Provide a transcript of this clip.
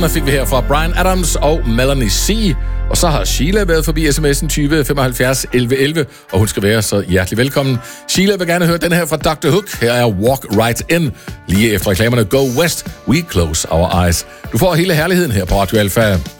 Summer fik vi her fra Bryan Adams og Melanie C. Og så har Sheila været forbi sms'en 20 75 11 11, og hun skal være så hjertelig velkommen. Sheila vil gerne høre den her fra Dr. Hook. Her er Walk Right In. Lige efter reklamerne Go West, We Close Our Eyes. Du får hele herligheden her på Radio Alpha.